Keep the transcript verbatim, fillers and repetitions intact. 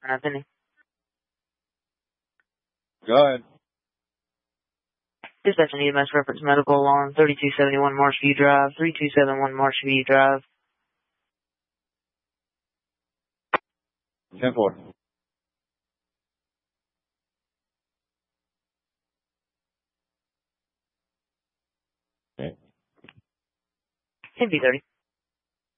Anthony. Go ahead. Dispatch an E M S reference medical alarm, thirty-two seventy-one Marshview Drive, three two seven one Marshview Drive. ten four. Okay. ten B thirty.